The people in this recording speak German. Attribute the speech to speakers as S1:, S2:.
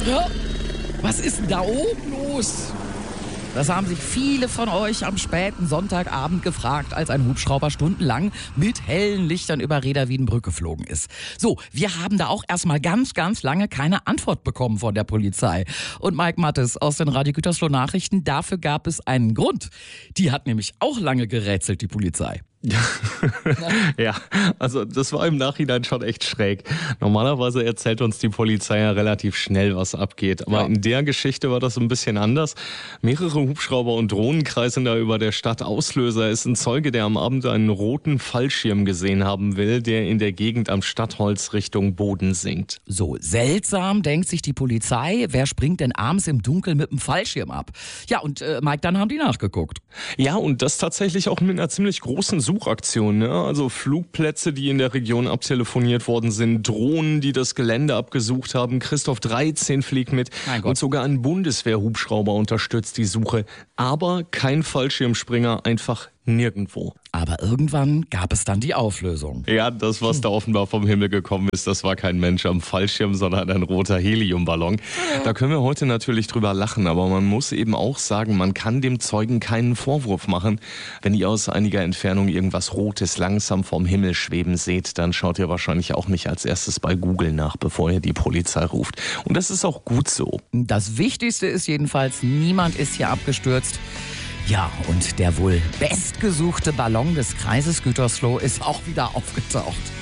S1: Ja, was ist denn da oben los? Das haben sich viele von euch am späten Sonntagabend gefragt, als ein Hubschrauber stundenlang mit hellen Lichtern über Reda-Wiedenbrück geflogen ist. So, wir haben da auch erstmal ganz, ganz lange keine Antwort bekommen von der Polizei. Und Mike Mattes aus den Radio Gütersloh Nachrichten, dafür gab es einen Grund. Die hat nämlich auch lange gerätselt, die Polizei.
S2: Ja, also das war im Nachhinein schon echt schräg. Normalerweise erzählt uns die Polizei ja relativ schnell, was abgeht. Aber in der Geschichte war das ein bisschen anders. Mehrere Hubschrauber und Drohnen kreisen da über der Stadt. Auslöser ist ein Zeuge, der am Abend einen roten Fallschirm gesehen haben will, der in der Gegend am Stadtholz Richtung Boden sinkt.
S1: So seltsam, denkt sich die Polizei. Wer springt denn abends im Dunkeln mit dem Fallschirm ab? Ja, und Mike, dann haben die nachgeguckt.
S2: Ja, und das tatsächlich auch mit einer ziemlich großen Suchaktion, ne? Also Flugplätze, die in der Region abtelefoniert worden sind, Drohnen, die das Gelände abgesucht haben. Christoph 13 fliegt mit und sogar ein Bundeswehrhubschrauber unterstützt die Suche. Aber kein Fallschirmspringer, einfach nirgendwo.
S1: Aber irgendwann gab es dann die Auflösung.
S2: Ja, das, was da offenbar vom Himmel gekommen ist, das war kein Mensch am Fallschirm, sondern ein roter Heliumballon. Da können wir heute natürlich drüber lachen, aber man muss eben auch sagen, man kann dem Zeugen keinen Vorwurf machen. Wenn ihr aus einiger Entfernung irgendwas Rotes langsam vom Himmel schweben seht, dann schaut ihr wahrscheinlich auch nicht als erstes bei Google nach, bevor ihr die Polizei ruft. Und das ist auch gut so.
S1: Das Wichtigste ist jedenfalls, niemand ist hier abgestürzt. Ja, und der wohl bestgesuchte Ballon des Kreises Gütersloh ist auch wieder aufgetaucht.